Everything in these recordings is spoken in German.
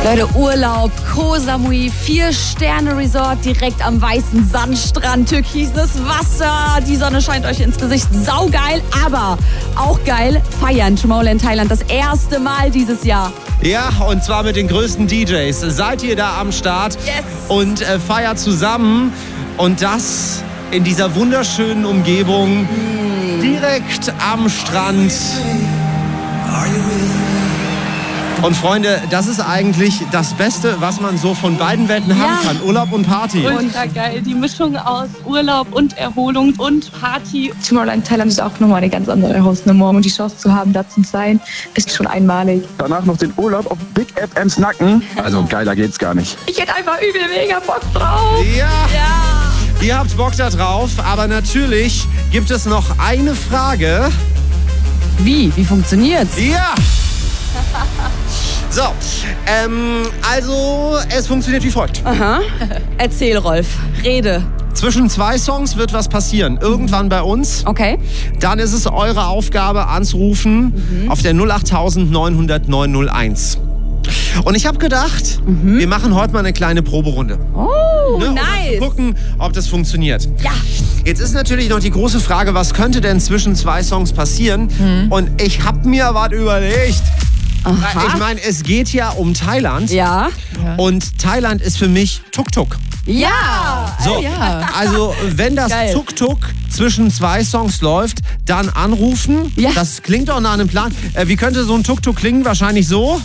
Leute, Urlaub, Koh Samui, 4-Sterne-Resort direkt am weißen Sandstrand, türkises Wasser, die Sonne scheint euch ins Gesicht, saugeil, aber auch geil, feiern Tomorrowland Thailand das erste Mal dieses Jahr. Ja, und zwar mit den größten DJs. Seid ihr da am Start? Yes. Und feiert zusammen und das in dieser wunderschönen Umgebung, direkt am Strand. Und Freunde, das ist eigentlich das Beste, was man so von beiden Welten haben kann. Urlaub und Party. Ultra geil. Die Mischung aus Urlaub und Erholung und Party. Tomorrowland Thailand ist auch nochmal eine ganz andere Hausnummer. Und die Chance zu haben, da zu sein, ist schon einmalig. Danach noch den Urlaub auf Big FMs Nacken. Also geiler geht's gar nicht. Ich hätte einfach übel mega Bock drauf. Ja. Ihr habt Bock da drauf, aber natürlich gibt es noch eine Frage. Wie? Wie funktioniert's? Ja! So, also es funktioniert wie folgt. Aha. Erzähl, Rolf. Rede. Zwischen 2 Songs wird was passieren. Irgendwann bei uns. Okay. Dann ist es eure Aufgabe anzurufen auf der 08000 900 901. Und ich habe gedacht, wir machen heute mal eine kleine Proberunde. Oh, Um nice. zu gucken, ob das funktioniert. Ja. Jetzt ist natürlich noch die große Frage, was könnte denn zwischen 2 Songs passieren? Und ich habe mir was überlegt. Aha. Ich meine, es geht ja um Thailand. Ja. Und Thailand ist für mich Tuk-Tuk. Ja. So, also wenn das Geil. Tuk-Tuk zwischen 2 Songs läuft, dann anrufen. Ja. Das klingt doch nach einem Plan. Wie könnte so ein Tuk-Tuk klingen? Wahrscheinlich so.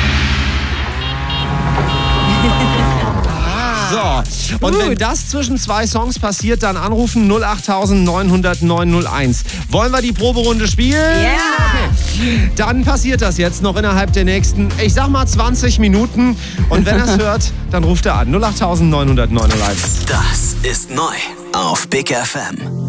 So, und wenn das zwischen 2 Songs passiert, dann anrufen 08000 900 901. Wollen wir die Proberunde spielen? Ja. Okay. Dann passiert das jetzt noch innerhalb der nächsten, ich sag mal 20 Minuten. Und wenn er es hört, dann ruft er an 08000 900 901. Das ist neu auf Big FM.